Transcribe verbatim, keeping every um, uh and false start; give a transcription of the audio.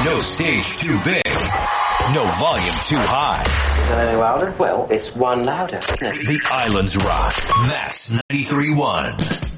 No stage too big. No volume too high. Is that any louder? Well, it's one louder. The Islands Rock. Mass ninety-three point one.